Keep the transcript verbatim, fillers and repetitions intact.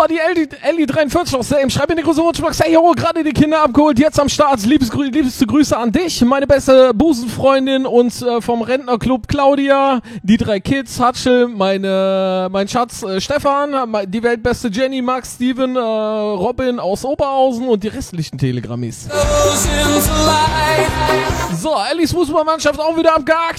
die Elli, Elli dreiundvierzig aus Selm. Schreib in die große Wunschbox. Hey, yo, gerade die Kinder abgeholt. Jetzt am Start. Liebesgrü liebste Grüße an dich, meine beste Busenfreundin und äh, vom Rentnerclub Claudia. Die drei Kids, Hatschel, meine, mein Schatz äh, Stefan, die weltbeste Jenny, Max, Steven, äh, Robin aus Oberhausen und die restlichen Telegrammis. So, Ellis Fußballmannschaft auch wieder abgehakt.